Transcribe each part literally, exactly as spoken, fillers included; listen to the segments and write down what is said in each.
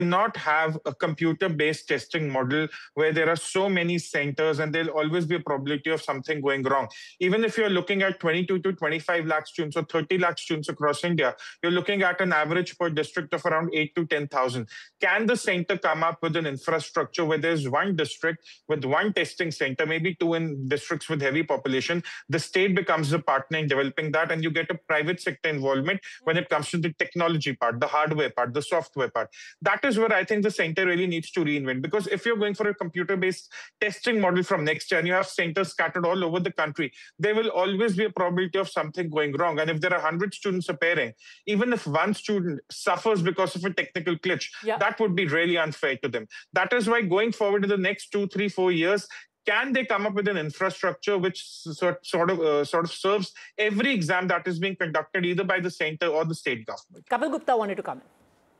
not have a computer-based testing model where there are so many centers and there'll always be a probability of something going wrong. Even if you're looking at twenty-two to twenty-five lakh students or thirty lakh students across India, you're looking at an average per district of around eight to ten thousand. Can the center come up with an infrastructure where there's one district with one testing center, maybe two in districts with heavy population? The state becomes a partner in developing that, and you get a private sector involvement when it comes to the technology part, the hardware part, the software part. That is where I think the center really needs to reinvent. Because if you're going for a computer-based testing model from next year and you have centers scattered all over the country, there will always be a probability of something going wrong. And if there are one hundred students appearing, even if one student suffers because of a technical glitch, yeah. that would be really unfair to them. That is why going forward in the next two, three, four years, can they come up with an infrastructure which sort, sort of uh, sort of serves every exam that is being conducted either by the center or the state government? Kapil Gupta wanted to comment.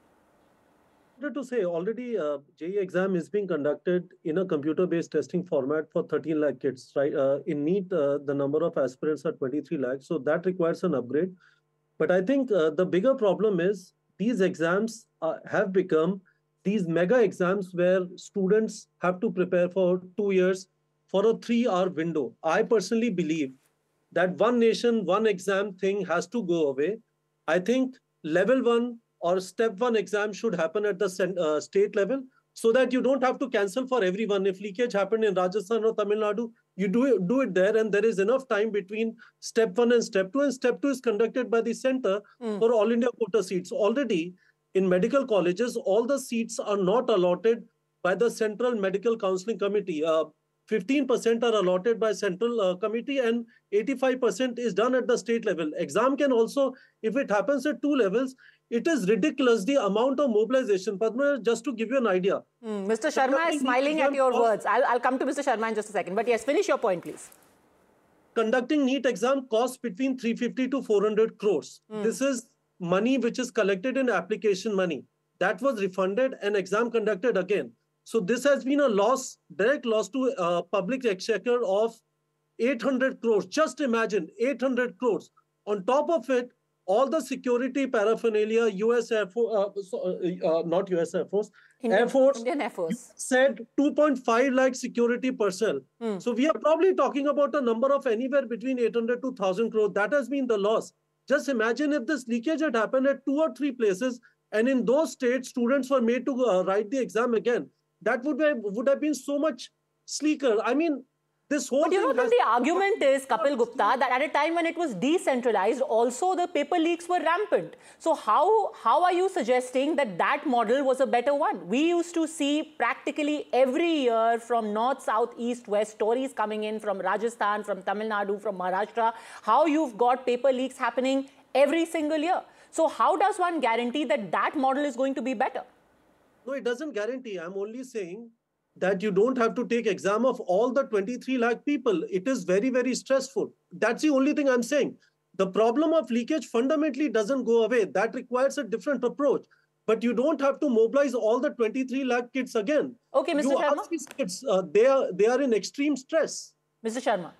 To say already uh, J E E exam is being conducted in a computer-based testing format for thirteen lakh kids, right? Uh, in NEET, uh, the number of aspirants are twenty-three lakhs, so that requires an upgrade. But I think uh, the bigger problem is these exams uh, have become these mega exams where students have to prepare for two years for a three-hour window. I personally believe that one nation, one exam thing has to go away. I think level one or step one exam should happen at the uh, state level so that you don't have to cancel for everyone. If leakage happened in Rajasthan or Tamil Nadu, you do it, do it there, and there is enough time between step one and step two. And step two is conducted by the center mm. for all India quota seats. Already in medical colleges, all the seats are not allotted by the Central Medical Counseling Committee. Uh, fifteen percent are allotted by Central uh, Committee and eighty-five percent is done at the state level. Exam can also, if it happens at two levels, it is ridiculous, the amount of mobilization. Padma, just to give you an idea. Mm, Mister Sharma is smiling at your words. I'll, I'll come to Mister Sharma in just a second. But yes, finish your point, please. Conducting NEET exam costs between three fifty to four hundred crores. Mm. This is money which is collected in application money. That was refunded and exam conducted again. So this has been a loss, direct loss to uh, public exchequer of eight hundred crores. Just imagine, eight hundred crores. On top of it, all the security paraphernalia, U S Air Force, uh, uh, not U S Air Force, Indian, Air Force, Indian Air Force said two point five lakh security personnel. Hmm. So we are probably talking about a number of anywhere between eight hundred to one thousand crores. That has been the loss. Just imagine if this leakage had happened at two or three places, and in those states, students were made to uh, write the exam again. That would, be, would have been so much sleeker. I mean, this whole but you know, the argument is, Kapil Gupta, that at a time when it was decentralized, also the paper leaks were rampant. So how, how are you suggesting that that model was a better one? We used to see practically every year from north, south, east, west, stories coming in from Rajasthan, from Tamil Nadu, from Maharashtra, how you've got paper leaks happening every single year. So how does one guarantee that that model is going to be better? No, it doesn't guarantee. I'm only saying that you don't have to take exam of all the twenty-three lakh people. It is very, very stressful. That's the only thing I'm saying. The problem of leakage fundamentally doesn't go away. That requires a different approach. But you don't have to mobilize all the twenty-three lakh kids again. Okay, Mister You Sharma. ask these kids, uh, they, are, they are in extreme stress. Mister Sharma.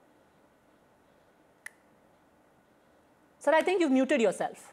Sir, I think you've muted yourself.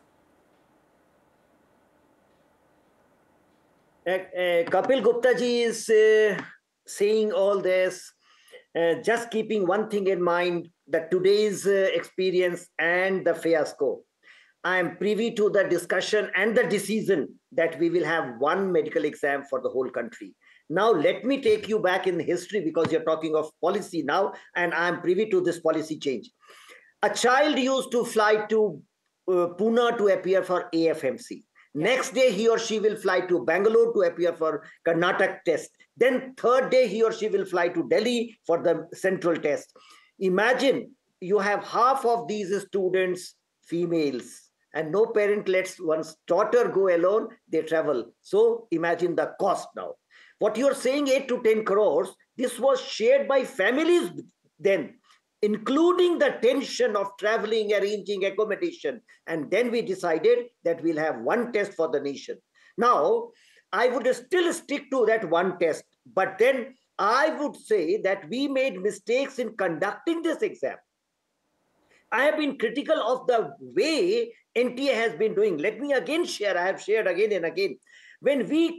Uh, uh, Kapil Gupta ji is uh, saying all this, uh, just keeping one thing in mind, that today's uh, experience and the fiasco. I am privy to the discussion and the decision that we will have one medical exam for the whole country. Now, let me take you back in history, because you're talking of policy now, and I am privy to this policy change. A child used to fly to uh, Pune to appear for A F M C. Next day, he or she will fly to Bangalore to appear for Karnataka test. Then third day, he or she will fly to Delhi for the central test. Imagine you have half of these students females, and no parent lets one's daughter go alone, they travel. So imagine the cost now. What you're saying, eight to ten crores, this was shared by families then, including the tension of traveling, arranging accommodation. And then we decided that we'll have one test for the nation. Now, I would still stick to that one test, but then I would say that we made mistakes in conducting this exam. I have been critical of the way N T A has been doing. Let me again share, I have shared again and again. When we